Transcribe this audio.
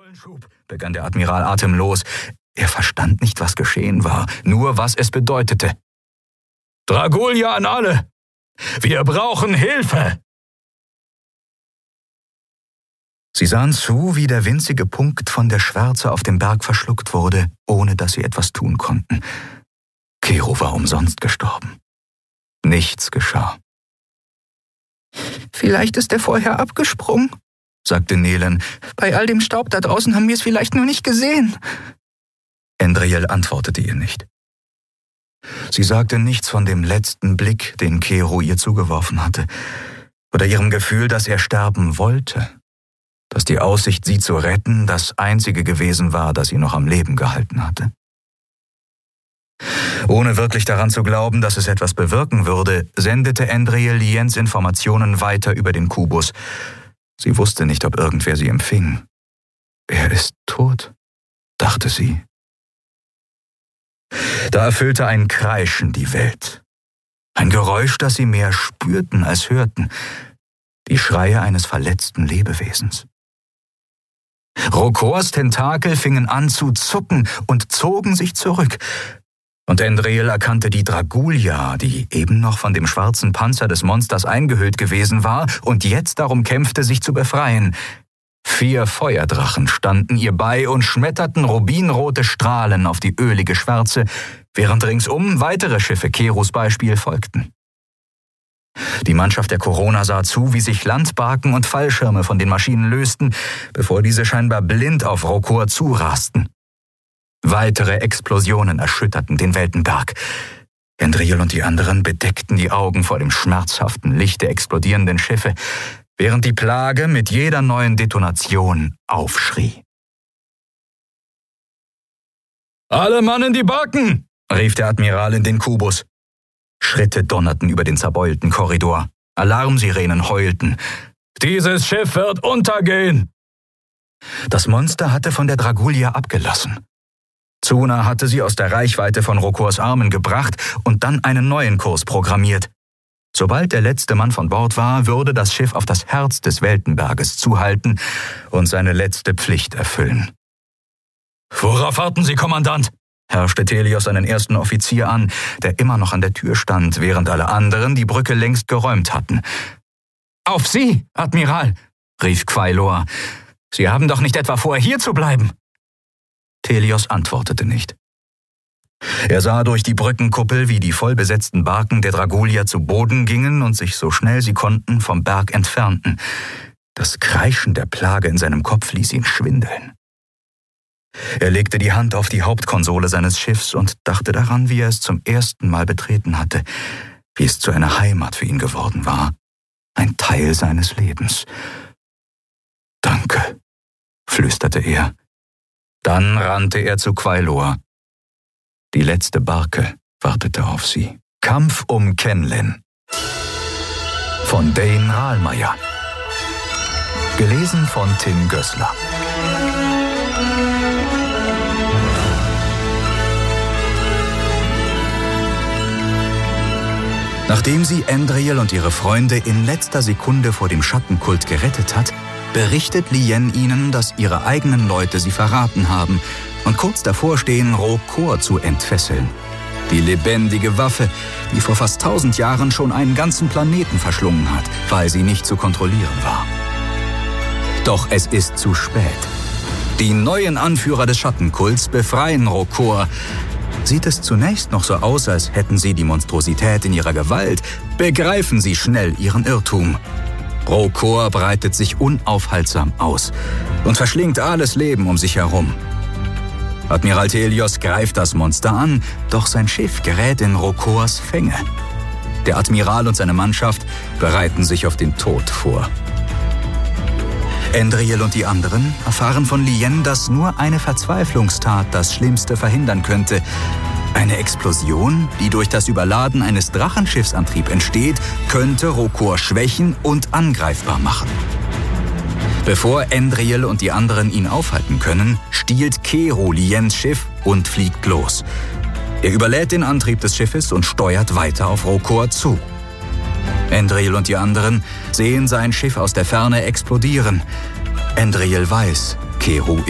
Schub, begann der Admiral atemlos. Er verstand nicht, was geschehen war, nur was es bedeutete. »Dragulia an alle! Wir brauchen Hilfe!« Sie sahen zu, wie der winzige Punkt von der Schwärze auf dem Berg verschluckt wurde, ohne dass sie etwas tun konnten. Kero war umsonst gestorben. Nichts geschah. »Vielleicht ist er vorher abgesprungen«, sagte Nelen. »Bei all dem Staub da draußen haben wir es vielleicht nur nicht gesehen.« Endriel antwortete ihr nicht. Sie sagte nichts von dem letzten Blick, den Kero ihr zugeworfen hatte, oder ihrem Gefühl, dass er sterben wollte, dass die Aussicht, sie zu retten, das einzige gewesen war, das sie noch am Leben gehalten hatte. Ohne wirklich daran zu glauben, dass es etwas bewirken würde, sendete Endriel Liens Informationen weiter über den Kubus. Sie wusste nicht, ob irgendwer sie empfing. »Er ist tot«, dachte sie. Da erfüllte ein Kreischen die Welt. Ein Geräusch, das sie mehr spürten als hörten. Die Schreie eines verletzten Lebewesens. Rokors Tentakel fingen an zu zucken und zogen sich zurück. Und Endriel erkannte die Dragulia, die eben noch von dem schwarzen Panzer des Monsters eingehüllt gewesen war und jetzt darum kämpfte, sich zu befreien. 4 Feuerdrachen standen ihr bei und schmetterten rubinrote Strahlen auf die ölige Schwärze, während ringsum weitere Schiffe Keros Beispiel folgten. Die Mannschaft der Corona sah zu, wie sich Landbarken und Fallschirme von den Maschinen lösten, bevor diese scheinbar blind auf Rokor zurasten. Weitere Explosionen erschütterten den Weltenberg. Endriel und die anderen bedeckten die Augen vor dem schmerzhaften Licht der explodierenden Schiffe, während die Plage mit jeder neuen Detonation aufschrie. »Alle Mann in die Barken!« rief der Admiral in den Kubus. Schritte donnerten über den zerbeulten Korridor. Alarmsirenen heulten. »Dieses Schiff wird untergehen!« Das Monster hatte von der Dragulia abgelassen. Tsuna hatte sie aus der Reichweite von Rokors Armen gebracht und dann einen neuen Kurs programmiert. Sobald der letzte Mann von Bord war, würde das Schiff auf das Herz des Weltenberges zuhalten und seine letzte Pflicht erfüllen. »Worauf warten Sie, Kommandant?« herrschte Telios einen ersten Offizier an, der immer noch an der Tür stand, während alle anderen die Brücke längst geräumt hatten. »Auf Sie, Admiral«, rief Quailor. »Sie haben doch nicht etwa vor, hier zu bleiben?« Telios antwortete nicht. Er sah durch die Brückenkuppel, wie die vollbesetzten Barken der Dragulia zu Boden gingen und sich so schnell sie konnten vom Berg entfernten. Das Kreischen der Plage in seinem Kopf ließ ihn schwindeln. Er legte die Hand auf die Hauptkonsole seines Schiffs und dachte daran, wie er es zum ersten Mal betreten hatte, wie es zu einer Heimat für ihn geworden war, ein Teil seines Lebens. »Danke«, flüsterte er. Dann rannte er zu Quailor. Die letzte Barke wartete auf sie. Kampf um Kenlin. Von Dane Rahlmeier. Gelesen von Tim Gößler. Nachdem sie Endriel und ihre Freunde in letzter Sekunde vor dem Schattenkult gerettet hat, berichtet Lien ihnen, dass ihre eigenen Leute sie verraten haben und kurz davor stehen, Rokor zu entfesseln. Die lebendige Waffe, die vor fast 1000 Jahren schon einen ganzen Planeten verschlungen hat, weil sie nicht zu kontrollieren war. Doch es ist zu spät. Die neuen Anführer des Schattenkults befreien Rokor. Sieht es zunächst noch so aus, als hätten sie die Monstrosität in ihrer Gewalt, begreifen sie schnell ihren Irrtum. Rokor breitet sich unaufhaltsam aus und verschlingt alles Leben um sich herum. Admiral Telios greift das Monster an, doch sein Schiff gerät in Rokors Fänge. Der Admiral und seine Mannschaft bereiten sich auf den Tod vor. Endriel und die anderen erfahren von Lien, dass nur eine Verzweiflungstat das Schlimmste verhindern könnte. Eine Explosion, die durch das Überladen eines Drachenschiffsantriebs entsteht, könnte Rokor schwächen und angreifbar machen. Bevor Endriel und die anderen ihn aufhalten können, stiehlt Kero Liens Schiff und fliegt los. Er überlädt den Antrieb des Schiffes und steuert weiter auf Rokor zu. Endriel und die anderen sehen sein Schiff aus der Ferne explodieren. Endriel weiß, Kero